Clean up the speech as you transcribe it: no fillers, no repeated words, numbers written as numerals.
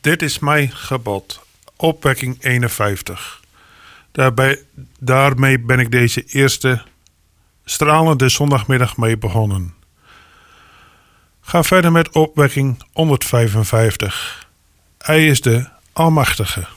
Dit is mijn gebod. Opwekking 51. Daarmee ben ik deze eerste stralende zondagmiddag mee begonnen. Ga verder met opwekking 155. Hij is de Almachtige.